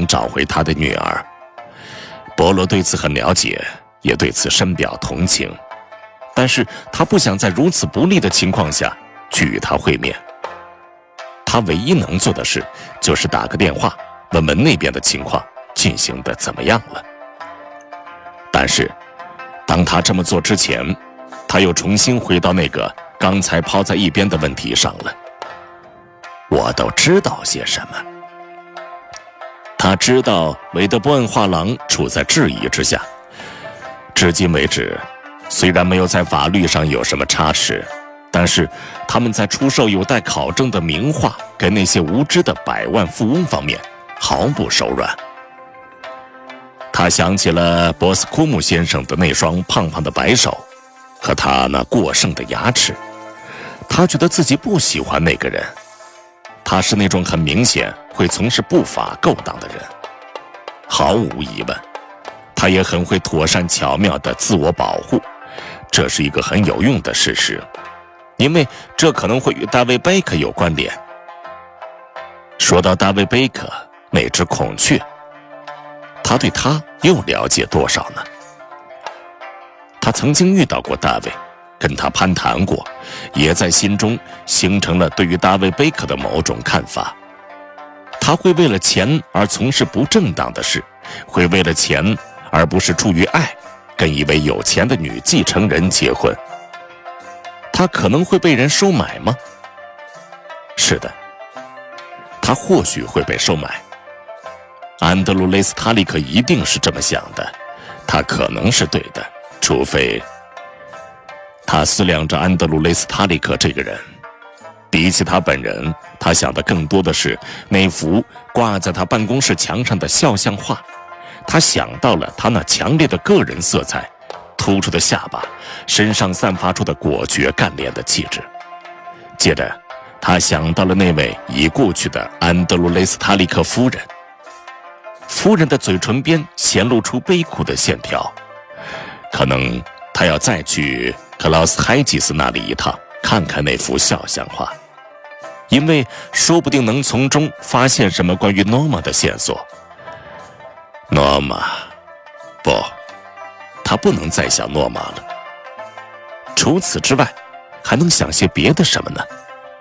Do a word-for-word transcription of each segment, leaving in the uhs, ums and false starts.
找回他的女儿。波罗对此很了解，也对此深表同情，但是他不想在如此不利的情况下去与他会面。他唯一能做的事就是打个电话问问那边的情况进行得怎么样了。但是当他这么做之前，他又重新回到那个刚才抛在一边的问题上了。我都知道些什么？他知道韦德波恩画廊处在质疑之下，至今为止，虽然没有在法律上有什么差池，但是他们在出售有待考证的名画给那些无知的百万富翁方面毫不手软。他想起了博斯库姆先生的那双胖胖的白手和他那过剩的牙齿，他觉得自己不喜欢那个人。他是那种很明显会从事不法勾当的人，毫无疑问，他也很会妥善巧妙地自我保护，这是一个很有用的事实，因为这可能会与大卫·贝克有关联。说到大卫·贝克那只孔雀，他对他又了解多少呢？他曾经遇到过大卫，跟他攀谈过，也在心中形成了对于大卫·贝克的某种看法。他会为了钱而从事不正当的事，会为了钱而不是出于爱跟一位有钱的女继承人结婚。他可能会被人收买吗？是的，他或许会被收买。安德鲁·雷斯塔利克一定是这么想的，他可能是对的，除非……他思量着安德鲁·雷斯塔利克这个人，比起他本人，他想的更多的是那幅挂在他办公室墙上的肖像画。他想到了他那强烈的个人色彩，突出的下巴，身上散发出的果决干练的气质。接着他想到了那位已故去的安德鲁·雷斯塔利克夫人。夫人的嘴唇边显露出悲苦的线条，可能他要再去克劳斯·海吉斯那里一趟，看看那幅肖像画，因为说不定能从中发现什么关于诺玛的线索。诺玛，不，他不能再想诺玛了。除此之外，还能想些别的什么呢？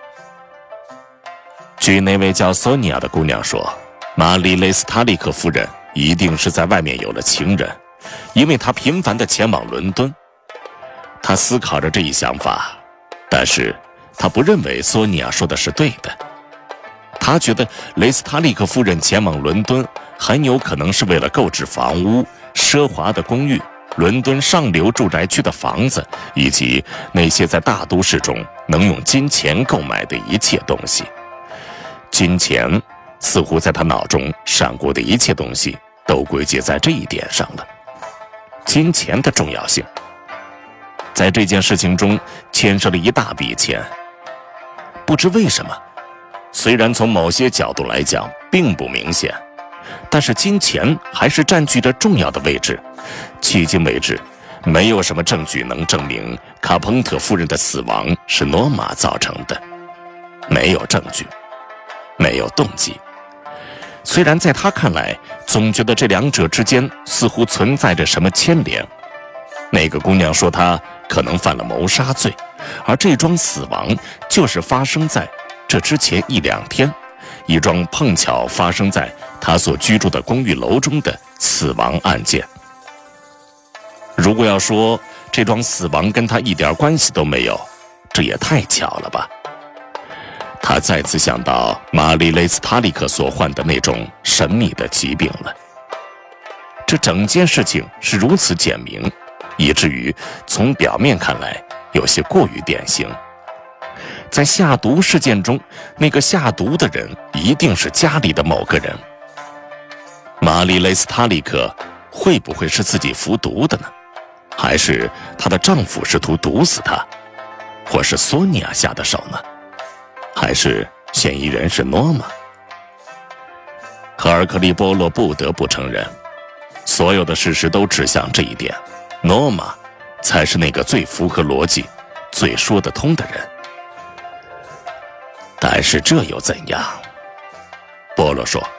据那位叫索尼娅的姑娘说，玛丽·雷斯塔利克夫人一定是在外面有了情人，因为她频繁地前往伦敦。他思考着这一想法，但是他不认为索尼娅说的是对的。他觉得雷斯塔利克夫人前往伦敦很有可能是为了购置房屋、奢华的公寓、伦敦上流住宅区的房子，以及那些在大都市中能用金钱购买的一切东西。金钱似乎在他脑中闪过的一切东西都归结在这一点上了。金钱的重要性在这件事情中牵涉了一大笔钱。不知为什么，虽然从某些角度来讲并不明显，但是金钱还是占据着重要的位置。迄今为止，没有什么证据能证明卡彭特夫人的死亡是诺玛造成的。没有证据，没有动机。虽然在他看来，总觉得这两者之间似乎存在着什么牵连。那个姑娘说她可能犯了谋杀罪，而这桩死亡就是发生在这之前一两天，一桩碰巧发生在她所居住的公寓楼中的死亡案件。如果要说这桩死亡跟她一点关系都没有，这也太巧了吧。他再次想到玛丽·雷斯塔利克所患的那种神秘的疾病了。这整件事情是如此简明，以至于从表面看来有些过于典型。在下毒事件中，那个下毒的人一定是家里的某个人。玛丽·雷斯塔利克会不会是自己服毒的呢？还是她的丈夫试图毒死她？或是索尼娅下的手呢？还是嫌疑人是诺玛？赫尔克利波洛不得不承认，所有的事实都指向这一点，诺玛才是那个最符合逻辑、最说得通的人。但是这又怎样？波洛说，